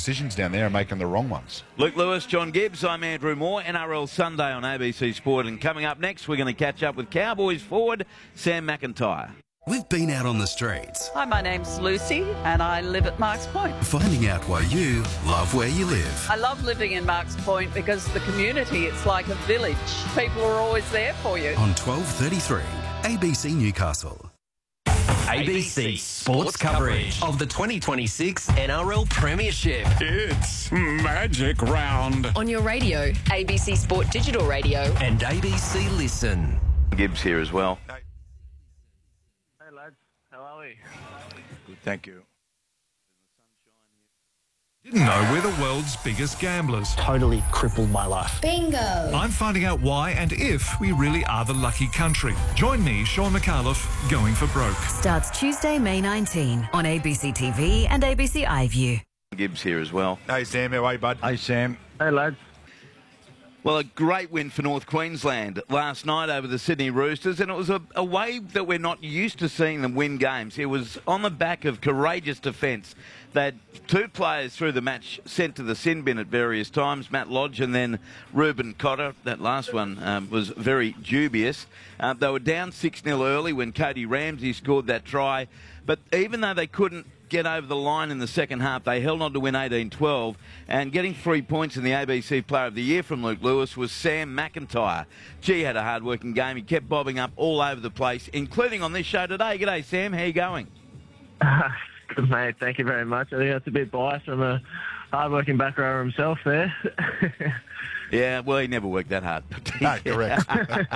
decisions down there and making the wrong ones. Luke Lewis, John Gibbs, I'm Andrew Moore. NRL Sunday on ABC Sport. And coming up next, we're going to catch up with Cowboys forward Sam McIntyre. We've been out on the streets. Hi, my name's Lucy and I live at Marks Point. Finding out why you love where you live. I love living in Marks Point because the community, it's like a village. People are always there for you. On 12:33, ABC Newcastle. ABC Sports coverage of the 2026 NRL Premiership. It's Magic Round. On your radio, ABC Sport Digital Radio. And ABC Listen. Gibbs here as well. Hey lads, how are we? Good, thank you. Didn't know we're the world's biggest gamblers. Totally crippled my life. Bingo! I'm finding out why and if we really are the lucky country. Join me, Sean McAuliffe, Going for Broke. Starts Tuesday, May 19 on ABC TV and ABC iView. Gibbs here as well. Hey, Sam, how are you, bud? Hey Sam. Hey lads. Well, a great win for North Queensland last night over the Sydney Roosters, and it was a way that we're not used to seeing them win games. It was on the back of courageous defence. They had two players through the match sent to the sin bin at various times, Matt Lodge and then Ruben Cotter. That last one was very dubious. They were down 6-0 early when Cody Ramsey scored that try, but even though they couldn't get over the line in the second half, they held on to win 18-12, and getting 3 points in the ABC Player of the Year from Luke Lewis was Sam McIntyre. Gee, had a hard-working game. He kept bobbing up all over the place, including on this show today. G'day, Sam. How you going? Good, mate. Thank you very much. I think that's a bit biased from a hard-working back rower himself there. Yeah, well, he never worked that hard. No, correct.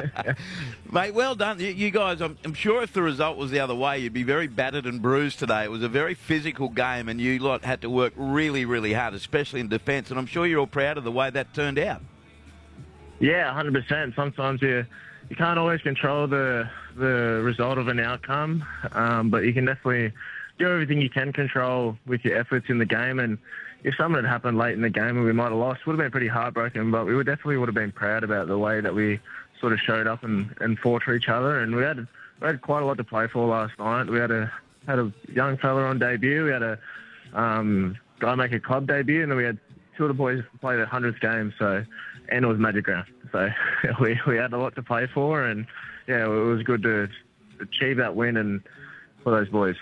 Mate, well done. You guys, I'm sure if the result was the other way, you'd be very battered and bruised today. It was a very physical game, and you lot had to work really, really hard, especially in defence, and I'm sure you're all proud of the way that turned out. Yeah, 100%. Sometimes you can't always control the result of an outcome, but you can definitely do everything you can control with your efforts in the game. And if something had happened late in the game and we might have lost, would have been pretty heartbroken, but we would have been proud about the way that we sort of showed up and fought for each other. And we had quite a lot to play for last night. We had a young fella on debut. We had a guy make a club debut, and then we had two of the boys play their 100th game. And it was Magic Round. So we had a lot to play for, and yeah, it was good to achieve that win and for those boys.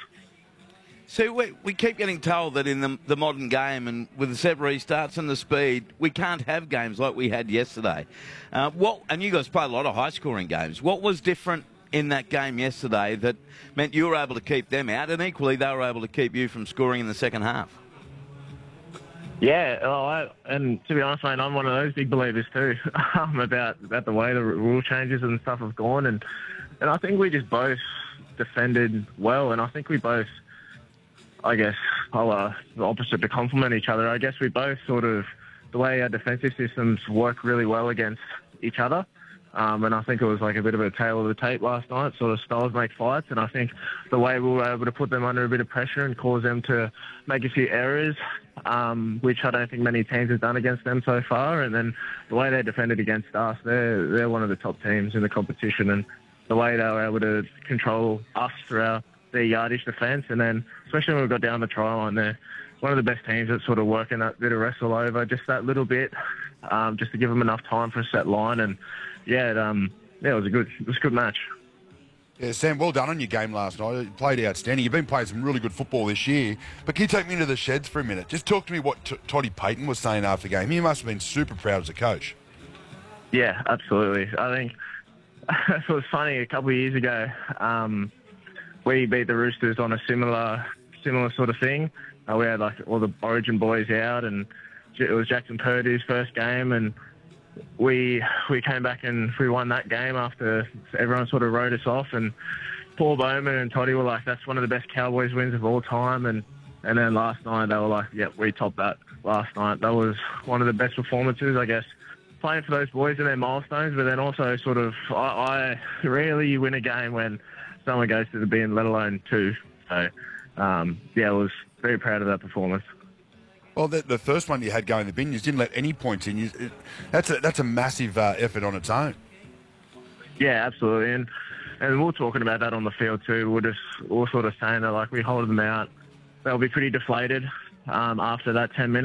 So we keep getting told that in the modern game and with the set restarts and the speed, we can't have games like we had yesterday. And you guys play a lot of high-scoring games. What was different in that game yesterday that meant you were able to keep them out, and equally they were able to keep you from scoring in the second half? Yeah, and to be honest, mate, I'm one of those big believers too about the way the rule changes and stuff have gone, and I think we just both defended well, and I think we both, I guess, the opposite to complement each other. I guess we both sort of, the way our defensive systems work really well against each other. And I think it was like a bit of a tail of the tape last night, sort of styles make fights. And I think the way we were able to put them under a bit of pressure and cause them to make a few errors, which I don't think many teams have done against them so far. And then the way they defended against us, they're one of the top teams in the competition. And the way they were able to control us throughout their yardage defence, and then especially when we got down the try line, they're one of the best teams that sort of working that bit of wrestle over just that little bit, just to give them enough time for a set line. And it was a good match. Yeah, Sam, well done on your game last night. You played outstanding. You've been playing some really good football this year. But can you take me into the sheds for a minute? Just talk to me what Toddy Payton was saying after the game. He must have been super proud as a coach. Yeah, absolutely. I think it was funny a couple of years ago. We beat the Roosters on a similar sort of thing. We had like all the Origin boys out, and it was Jackson Purdue's first game, and we came back and we won that game after everyone sort of wrote us off. And Paul Bowman and Toddy were like, "That's one of the best Cowboys wins of all time." And then last night they were like, "Yep, we topped that last night." That was one of the best performances, I guess, playing for those boys and their milestones. But then also sort of, I rarely win a game when someone goes to the bin, let alone two. So, I was very proud of that performance. Well, the first one you had going in the bin, you didn't let any points in. That's a massive effort on its own. Yeah, absolutely. And we were talking about that on the field too. We're sort of saying that like we hold them out, they'll be pretty deflated after that 10 minutes.